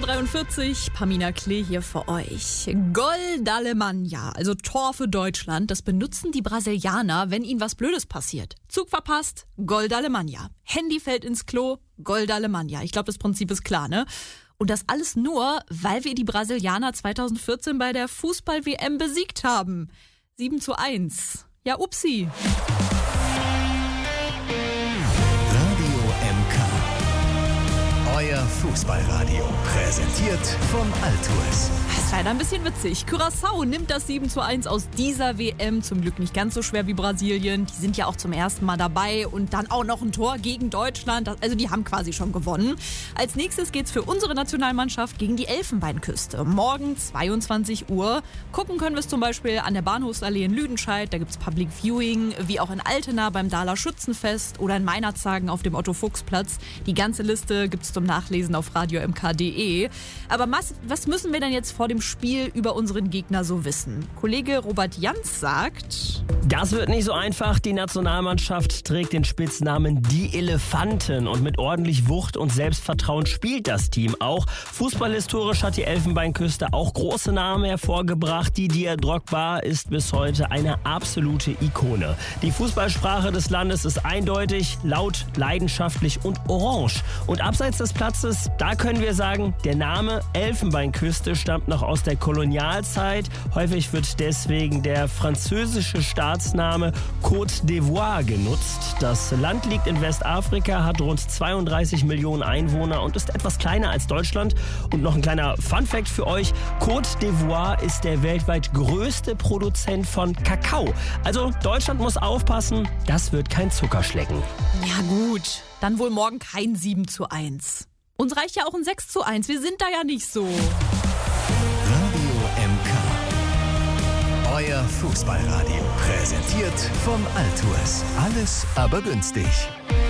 6.43 Uhr, Pamina Klee hier für euch. Gol d'Alemanya, also Tor für Deutschland, das benutzen die Brasilianer, wenn ihnen was Blödes passiert. Zug verpasst, Gol d'Alemanya. Handy fällt ins Klo, Gol d'Alemanya. Ich glaube, das Prinzip ist klar, ne? Und das alles nur, weil wir die Brasilianer 2014 bei der Fußball-WM besiegt haben. 7:1. Ja, upsi. Euer Fußballradio, präsentiert von Altours. Das ist leider ein bisschen witzig. Curaçao nimmt das 7:1 aus dieser WM. Zum Glück nicht ganz so schwer wie Brasilien. Die sind ja auch zum ersten Mal dabei und dann auch noch ein Tor gegen Deutschland. Also die haben quasi schon gewonnen. Als nächstes geht's für unsere Nationalmannschaft gegen die Elfenbeinküste. Morgen 22 Uhr. Gucken können wir es zum Beispiel an der Bahnhofsallee in Lüdenscheid. Da gibt's Public Viewing, wie auch in Altena beim Dahler Schützenfest oder in Meinerzhagen auf dem Otto-Fuchs-Platz. Die ganze Liste gibt's zum Nachlesen auf radiomk.de. Aber was müssen wir denn jetzt vor dem Spiel über unseren Gegner so wissen? Kollege Robert Jans sagt: Das wird nicht so einfach. Die Nationalmannschaft trägt den Spitznamen Die Elefanten und mit ordentlich Wucht und Selbstvertrauen spielt das Team auch. Fußballhistorisch hat die Elfenbeinküste auch große Namen hervorgebracht. Didier Drogba ist bis heute eine absolute Ikone. Die Fußballsprache des Landes ist eindeutig, laut, leidenschaftlich und orange. Und abseits des Platzes, da können wir sagen, der Name Elfenbeinküste stammt noch aus der Kolonialzeit. Häufig wird deswegen der französische Staatsname Côte d'Ivoire genutzt. Das Land liegt in Westafrika, hat rund 32 Millionen Einwohner und ist etwas kleiner als Deutschland. Und noch ein kleiner Funfact für euch: Côte d'Ivoire ist der weltweit größte Produzent von Kakao. Also Deutschland muss aufpassen, das wird kein Zuckerschlecken. Ja gut, dann wohl morgen kein 7:1. Uns reicht ja auch ein 6:1. Wir sind da ja nicht so. Radio MK. Euer Fußballradio. Präsentiert von Altours. Alles aber günstig.